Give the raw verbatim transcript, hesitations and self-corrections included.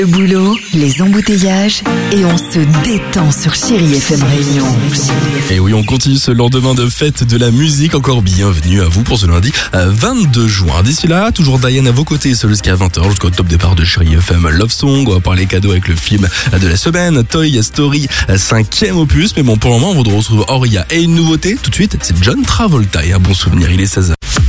Le boulot, les embouteillages et on se détend sur Chérie F M Réunion. Et oui, on continue ce lendemain de fête de la musique. Encore bienvenue à vous pour ce lundi vingt-deux juin. D'ici là, toujours Diane à vos côtés, seul jusqu'à vingt heures, jusqu'au top départ de Chérie F M Love Song. On va parler cadeaux avec le film de la semaine, Toy Story, cinquième opus. Mais bon, pour le moment, on vous retrouve Auria et une nouveauté. Tout de suite, c'est John Travolta et un bon souvenir. Il est seize heures.